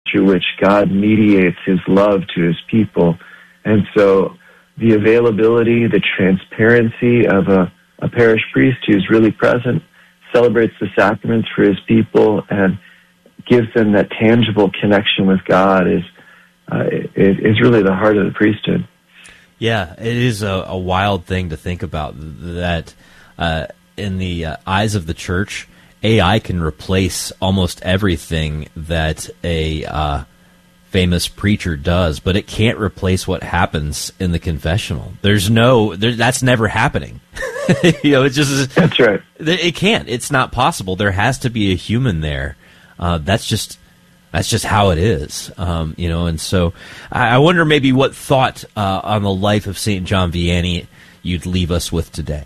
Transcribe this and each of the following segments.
through which God mediates his love to his people. And so the availability, the transparency of a parish priest who's really present, celebrates the sacraments for his people, and gives them that tangible connection with God is really the heart of the priesthood. Yeah, it is a wild thing to think about that in the eyes of the Church, AI can replace almost everything that a famous preacher does, but it can't replace what happens in the confessional. That's never happening. It's just that's right. It can't. It's not possible. There has to be a human there. That's just how it is. And so I wonder maybe what thought on the life of St. John Vianney you'd leave us with today.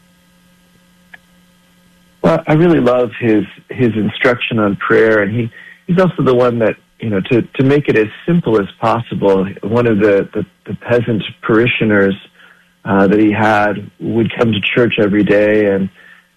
Well, I really love his instruction on prayer, and he's also the one that, to make it as simple as possible, one of the peasant parishioners that he had would come to church every day, and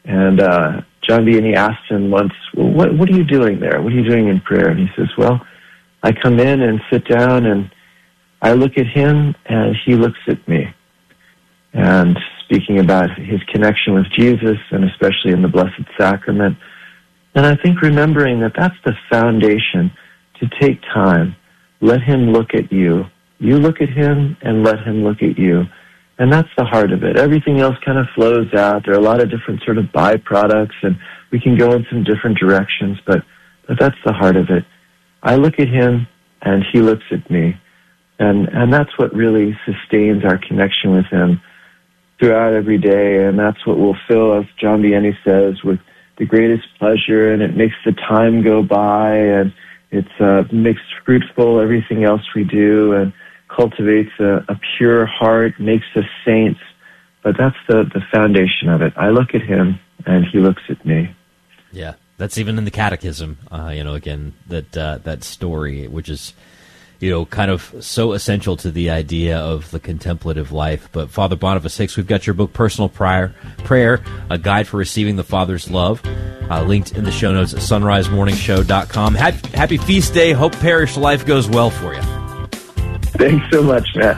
John Vianney asked him once, well, what are you doing there? What are you doing in prayer? And he says, well, I come in and sit down, and I look at him, and he looks at me. And speaking about his connection with Jesus, and especially in the Blessed Sacrament. And I think remembering that that's the foundation, to take time, let him look at you. You look at him, and let him look at you. And that's the heart of it. Everything else kind of flows out. There are a lot of different sort of byproducts, and we can go in some different directions, but that's the heart of it. I look at him, and he looks at me. And that's what really sustains our connection with him throughout every day, and that's what will fill, as John Vianney says, with the greatest pleasure, and it makes the time go by, and it makes fruitful everything else we do, and cultivates a pure heart, makes us saints. But that's the foundation of it. I look at him, and he looks at me. Yeah, that's even in the Catechism, again, that story, which is, kind of so essential to the idea of the contemplative life. But Father Boniface Hicks, we've got your book, Personal Prayer, A Guide for Receiving the Father's Love, linked in the show notes at sunrisemorningshow.com. Happy Feast Day. Hope parish life goes well for you. Thanks so much, Matt.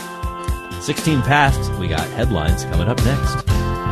16 past. We got headlines coming up next.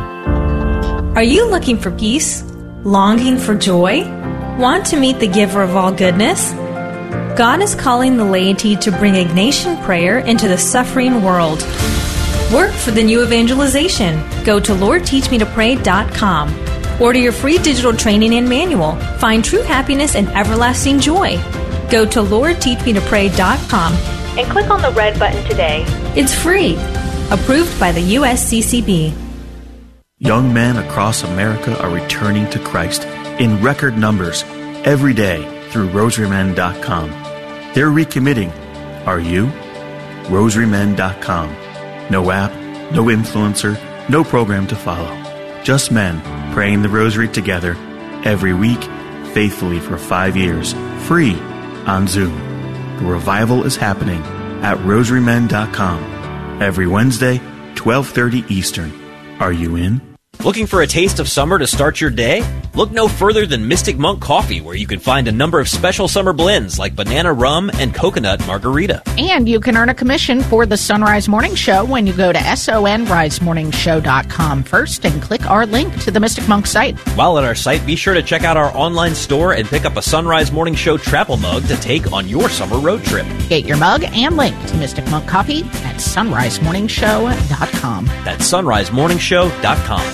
Are you looking for peace? Longing for joy? Want to meet the giver of all goodness? God is calling the laity to bring Ignatian prayer into the suffering world. Work for the new evangelization. Go to LordTeachMeToPray.com. Order your free digital training and manual. Find true happiness and everlasting joy. Go to LordTeachMeToPray.com and click on the red button today. It's free. Approved by the USCCB. Young men across America are returning to Christ in record numbers every day through RosaryMen.com. They're recommitting. Are you? RosaryMen.com. No app, no influencer, no program to follow. Just men praying the rosary together every week, faithfully for 5 years, free on Zoom. The revival is happening at RosaryMen.com every Wednesday, 12:30 Eastern. Are you in? Looking for a taste of summer to start your day? Look no further than Mystic Monk Coffee, where you can find a number of special summer blends like banana rum and coconut margarita. And you can earn a commission for the Sunrise Morning Show when you go to sonrisemorningshow.com first and click our link to the Mystic Monk site. While at our site, be sure to check out our online store and pick up a Sunrise Morning Show travel mug to take on your summer road trip. Get your mug and link to Mystic Monk Coffee at sonrisemorningshow.com. That's sonrisemorningshow.com.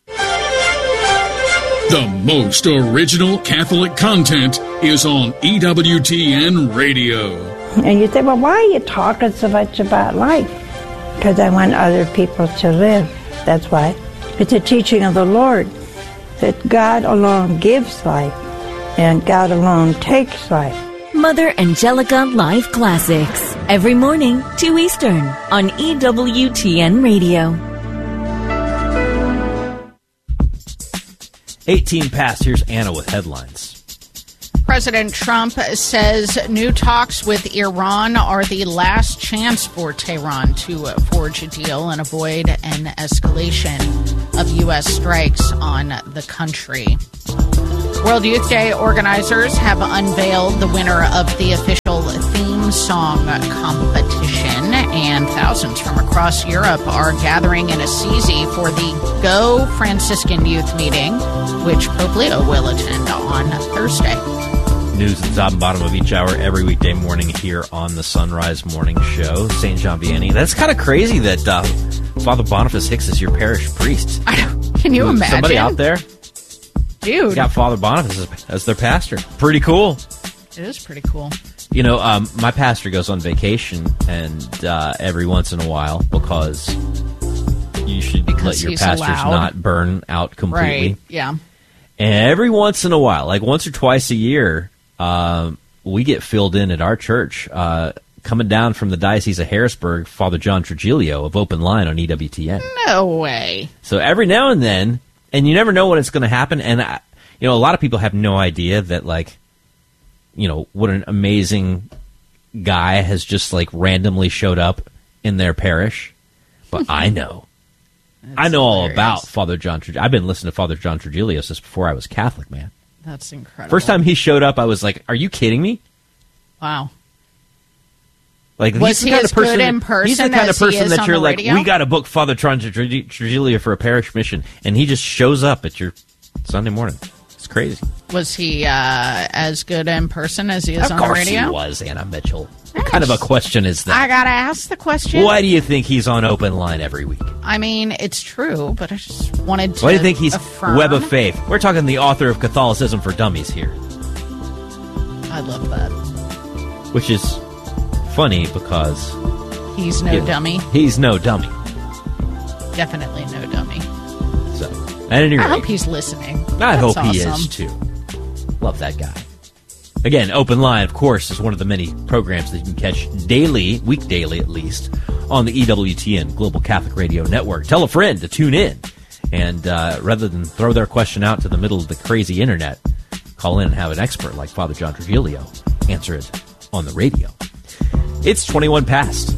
The most original Catholic content is on EWTN Radio. And you say, well, why are you talking so much about life? Because I want other people to live. That's why. It's a teaching of the Lord that God alone gives life and God alone takes life. Mother Angelica Live Classics. Every morning, 2 Eastern on EWTN Radio. 18 past. Here's Anna with headlines. President Trump says new talks with Iran are the last chance for Tehran to forge a deal and avoid an escalation of U.S. strikes on the country. World Youth Day organizers have unveiled the winner of the official annual theme song competition, and thousands from across Europe are gathering in Assisi for the Go Franciscan Youth Meeting, which Pope Leo will attend on Thursday. News at the top and bottom of each hour every weekday morning here on the Sunrise Morning Show. St. John Vianney. That's kind of crazy that Father Boniface Hicks is your parish priest. I know. Can you imagine? Somebody out there? Dude. Got Father Boniface as their pastor. Pretty cool. It is pretty cool. You know, my pastor goes on vacation and every once in a while, because you should let your pastors not burn out completely. Right, yeah. And every once in a while, like once or twice a year, we get filled in at our church. Coming down from the Diocese of Harrisburg, Father John Trujillo of Open Line on EWTN. No way. So every now and then, and you never know when it's going to happen, and a lot of people have no idea that, like, what an amazing guy has just, like, randomly showed up in their parish. But I know. I know all about Father John Trujillo. I've been listening to Father John Trujillo since before I was Catholic, man. That's incredible. First time he showed up, I was like, are you kidding me? Wow. Like, was he as good in person? He's the kind of person that you're like, radio? we got to book Father John Trujillo for a parish mission, and he just shows up at your Sunday morning. It's crazy. Was he as good in person as he is on the radio? Of course he was, Anna Mitchell. What kind of a question is that? I got to ask the question. Why do you think he's on Open Line every week? I mean, it's true, but I just wanted to Why do you think he's affirm. Web of Faith? We're talking the author of Catholicism for Dummies here. I love that. Which is funny because he's no dummy. He's no dummy. Definitely no dummy. So, at any rate, I hope he's listening. I hope awesome. he is too. Love that guy. Again, Open Line, of course, is one of the many programs that you can catch daily, weekdaily at least, on the EWTN Global Catholic Radio Network. Tell a friend to tune in, and rather than throw their question out to the middle of the crazy internet, call in and have an expert like Father John Trujillo answer it on the radio. It's 21 past.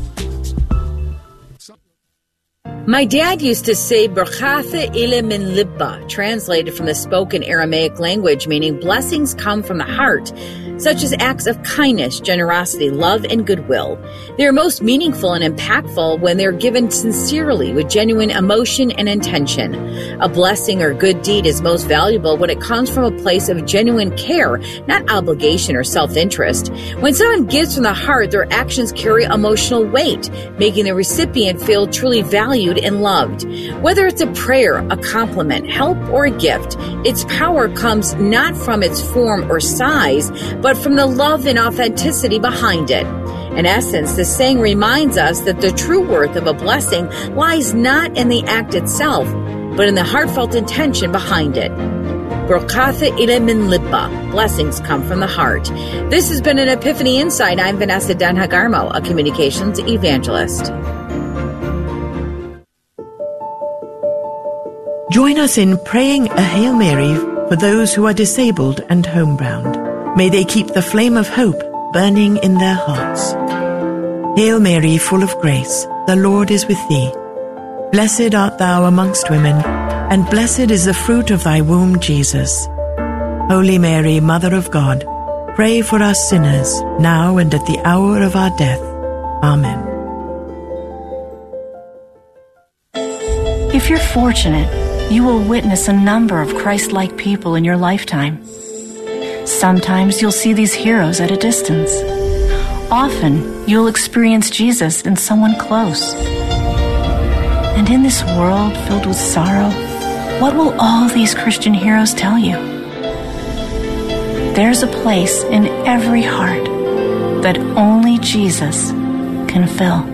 My dad used to say Berchatha ila min libba, translated from the spoken Aramaic language, meaning blessings come from the heart, such as acts of kindness, generosity, love, and goodwill. They are most meaningful and impactful when they're given sincerely with genuine emotion and intention. A blessing or good deed is most valuable when it comes from a place of genuine care, not obligation or self-interest. When someone gives from the heart, their actions carry emotional weight, making the recipient feel truly valued and loved. Whether it's a prayer, a compliment, help, or a gift, its power comes not from its form or size, but from the love and authenticity behind it. In essence, the saying reminds us that the true worth of a blessing lies not in the act itself, but in the heartfelt intention behind it. Berchatha ila min libba. Blessings come from the heart. This has been an Epiphany Insight. I'm Vanessa Dunn-Hagarmo, a communications evangelist. Join us in praying a Hail Mary for those who are disabled and homebound. May they keep the flame of hope burning in their hearts. Hail Mary, full of grace, the Lord is with thee. Blessed art thou amongst women, and blessed is the fruit of thy womb, Jesus. Holy Mary, Mother of God, pray for us sinners, now and at the hour of our death. Amen. If you're fortunate, you will witness a number of Christ-like people in your lifetime. Sometimes you'll see these heroes at a distance. Often, you'll experience Jesus in someone close. And in this world filled with sorrow, what will all these Christian heroes tell you? There's a place in every heart that only Jesus can fill.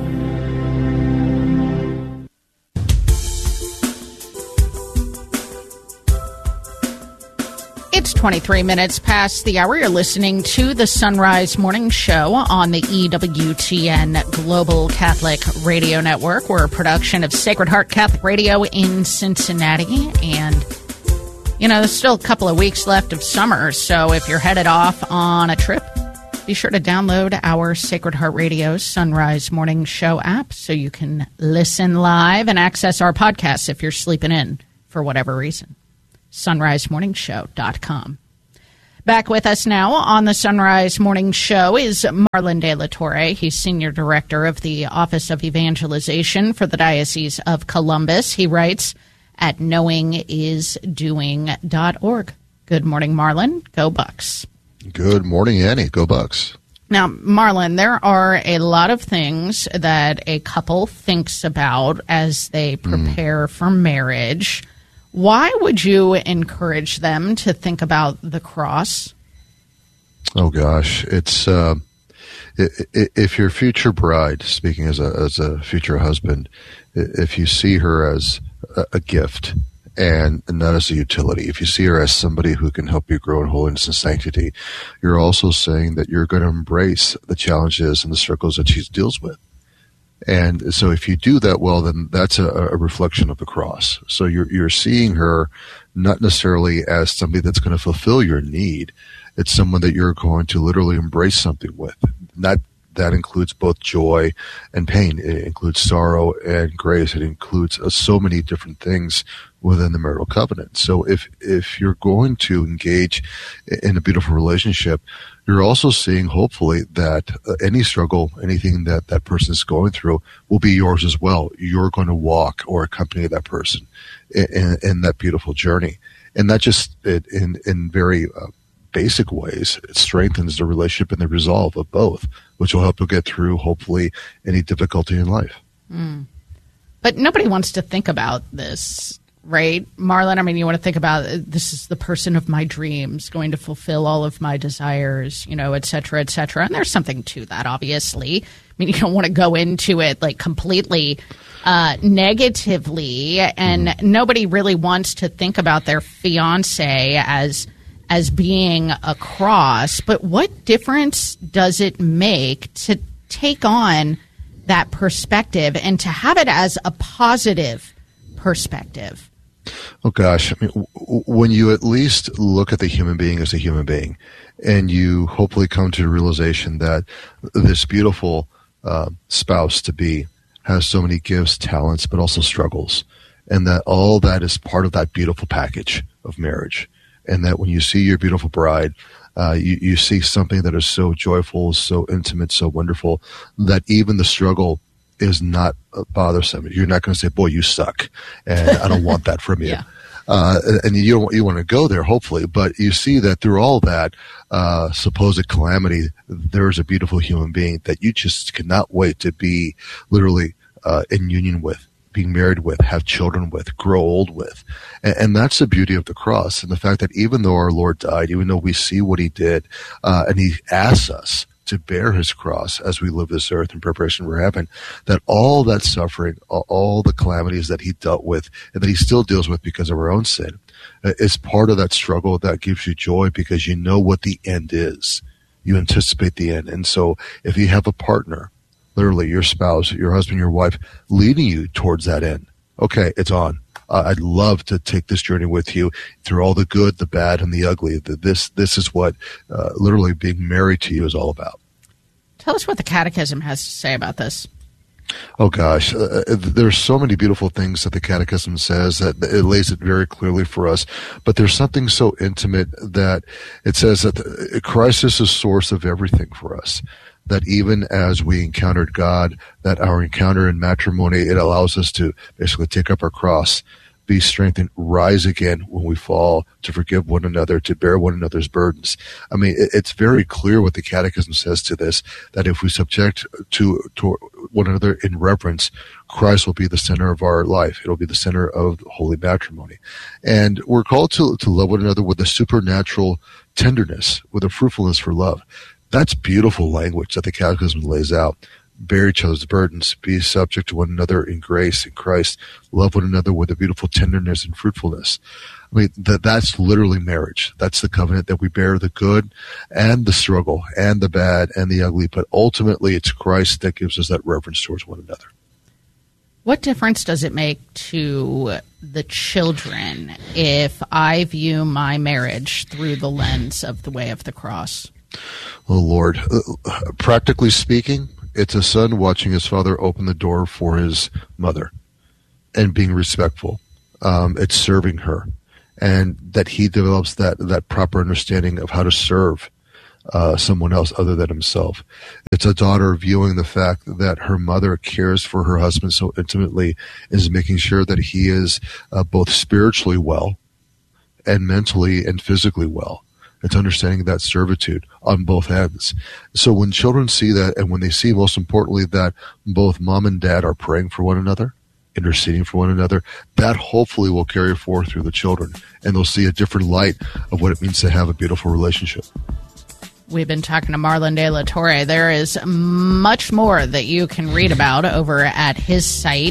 It's 23 minutes past the hour. You're listening to the Sunrise Morning Show on the EWTN Global Catholic Radio Network. We're a production of Sacred Heart Catholic Radio in Cincinnati. And, there's still a couple of weeks left of summer. So if you're headed off on a trip, be sure to download our Sacred Heart Radio Sunrise Morning Show app so you can listen live and access our podcasts if you're sleeping in for whatever reason. sunrisemorningshow.com. Back with us now on the Sunrise Morning Show is Marlon De La Torre. He's Senior Director of the Office of Evangelization for the Diocese of Columbus. He writes at knowingisdoing.org. Good morning, Marlon. Go Bucks. Good morning, Annie. Go Bucks. Now, Marlon, there are a lot of things that a couple thinks about as they prepare for marriage. Why would you encourage them to think about the cross? Oh, gosh. It's if your future bride, speaking as a future husband, if you see her as a gift and not as a utility, if you see her as somebody who can help you grow in holiness and sanctity, you're also saying that you're going to embrace the challenges and the struggles that she deals with. And so if you do that well, then that's a reflection of the cross. So you're seeing her not necessarily as somebody that's going to fulfill your need. It's someone that you're going to literally embrace something with. That includes both joy and pain. It includes sorrow and grace. It includes so many different things within the marital covenant. So if you're going to engage in a beautiful relationship, you're also seeing, hopefully, that any struggle, anything that person is going through will be yours as well. You're going to walk or accompany that person in that beautiful journey. And not just in very basic ways. It strengthens the relationship and the resolve of both, which will help you get through, hopefully, any difficulty in life. But nobody wants to think about this, right, Marlon? I mean, you want to think about this is the person of my dreams, going to fulfill all of my desires, et cetera, et cetera. And there's something to that, obviously. I mean, you don't want to go into it like completely negatively, and nobody really wants to think about their fiance as being a cross. But what difference does it make to take on that perspective and to have it as a positive perspective? Oh, gosh. I mean, when you at least look at the human being as a human being, and you hopefully come to the realization that this beautiful spouse-to-be has so many gifts, talents, but also struggles, and that all that is part of that beautiful package of marriage, and that when you see your beautiful bride, you see something that is so joyful, so intimate, so wonderful, that even the struggle is not bothersome. You're not going to say, boy, you suck, and I don't want that from you. Yeah. And you want to go there, hopefully, but you see that through all that supposed calamity, there's a beautiful human being that you just cannot wait to be literally in union with, being married with, have children with, grow old with. And that's the beauty of the cross, and the fact that even though our Lord died, even though we see what he did, and he asks us to bear his cross as we live this earth in preparation for heaven, that all that suffering, all the calamities that he dealt with and that he still deals with because of our own sin, is part of that struggle that gives you joy because you know what the end is. You anticipate the end. And so if you have a partner, literally your spouse, your husband, your wife, leading you towards that end, okay, it's on. I'd love to take this journey with you through all the good, the bad, and the ugly. This is what literally being married to you is all about. Tell us what the Catechism has to say about this. Oh, gosh. There's so many beautiful things that the Catechism says that it lays it very clearly for us. But there's something so intimate that it says that Christ is the source of everything for us. That even as we encountered God, that our encounter in matrimony, it allows us to basically take up our cross, be strengthened, rise again when we fall, to forgive one another, to bear one another's burdens. I mean, it's very clear what the Catechism says to this, that if we subject to one another in reverence, Christ will be the center of our life. It'll be the center of holy matrimony. And we're called to love one another with a supernatural tenderness, with a fruitfulness for love. That's beautiful language that the Catechism lays out. Bear each other's burdens, be subject to one another in grace in Christ, love one another with a beautiful tenderness and fruitfulness. I mean, that's literally marriage. That's the covenant that we bear the good and the struggle and the bad and the ugly, but ultimately it's Christ that gives us that reverence towards one another. What difference does it make to the children if I view my marriage through the lens of the way of the cross? Oh, Lord. Practically speaking, it's a son watching his father open the door for his mother and being respectful. It's serving her. and that he develops that proper understanding of how to serve someone else other than himself. It's a daughter viewing the fact that her mother cares for her husband so intimately, is making sure that he is both spiritually well and mentally and physically well. It's understanding that servitude on both ends. So when children see that, and when they see, most importantly, that both mom and dad are praying for one another, interceding for one another, that hopefully will carry forward through the children, and they'll see a different light of what it means to have a beautiful relationship. We've been talking to Marlon De La Torre. There is much more that you can read about over at his site,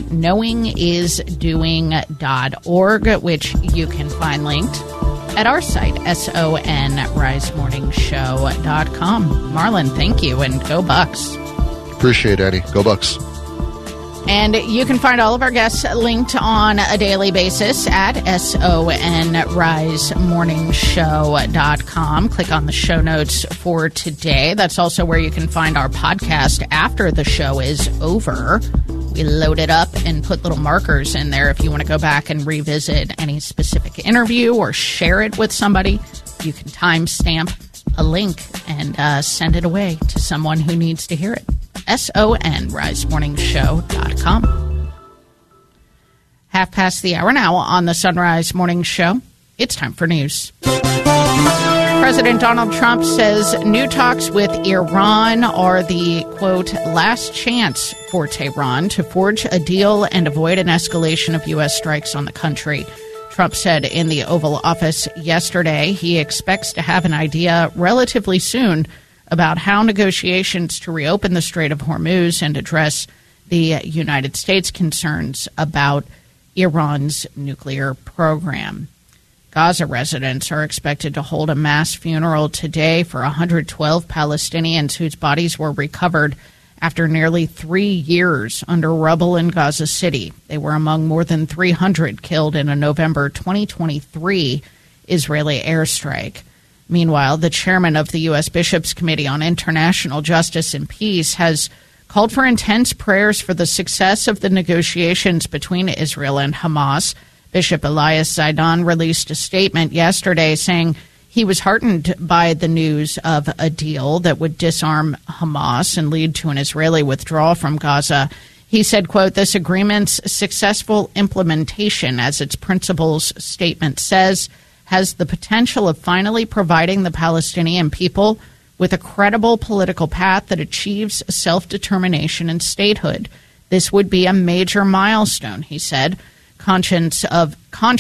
knowingisdoing.org, which you can find linked at our site, sonrisemorningshow.com. Marlon, thank you, and go Bucks. Appreciate it, Eddie. Go Bucks. And you can find all of our guests linked on a daily basis at sonrisemorningshow.com. Click on the show notes for today. That's also where you can find our podcast after the show is over. We load it up and put little markers in there if you want to go back and revisit any specific interview or share it with somebody. You can timestamp a link and send it away to someone who needs to hear it. sonrisemorningshow.com. 5:30 now on the Sunrise Morning Show. It's time for news. President Donald Trump says new talks with Iran are the, quote, last chance for Tehran to forge a deal and avoid an escalation of U.S. strikes on the country. Trump said in the Oval Office yesterday he expects to have an idea relatively soon about how negotiations to reopen the Strait of Hormuz and address the United States concerns about Iran's nuclear program. Gaza residents are expected to hold a mass funeral today for 112 Palestinians whose bodies were recovered after nearly 3 years under rubble in Gaza City. They were among more than 300 killed in a November 2023 Israeli airstrike. Meanwhile, the chairman of the U.S. Bishops' Committee on International Justice and Peace has called for intense prayers for the success of the negotiations between Israel and Hamas. Bishop Elias Zaidan released a statement yesterday saying he was heartened by the news of a deal that would disarm Hamas and lead to an Israeli withdrawal from Gaza. He said, quote, this agreement's successful implementation, as its principles statement says, has the potential of finally providing the Palestinian people with a credible political path that achieves self-determination and statehood. This would be a major milestone, he said, conscious of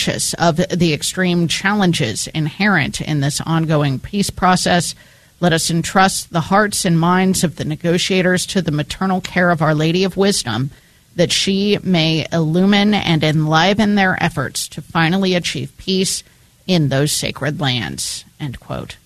the extreme challenges inherent in this ongoing peace process. Let us entrust the hearts and minds of the negotiators to the maternal care of Our Lady of Wisdom, that she may illumine and enliven their efforts to finally achieve peace in those sacred lands, end quote.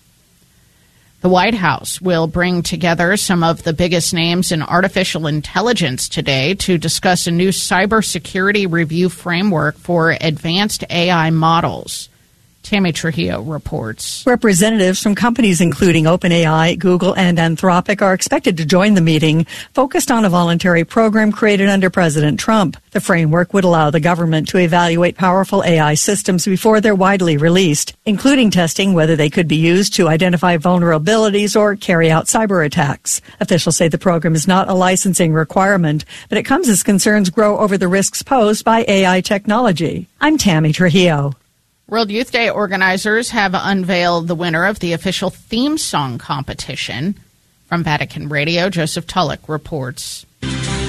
The White House will bring together some of the biggest names in artificial intelligence today to discuss a new cybersecurity review framework for advanced AI models. Tammy Trujillo reports. Representatives from companies including OpenAI, Google, and Anthropic are expected to join the meeting, focused on a voluntary program created under President Trump. The framework would allow the government to evaluate powerful AI systems before they're widely released, including testing whether they could be used to identify vulnerabilities or carry out cyber attacks. Officials say the program is not a licensing requirement, but it comes as concerns grow over the risks posed by AI technology. I'm Tammy Trujillo. World Youth Day organizers have unveiled the winner of the official theme song competition. From Vatican Radio, Joseph Tulloch reports.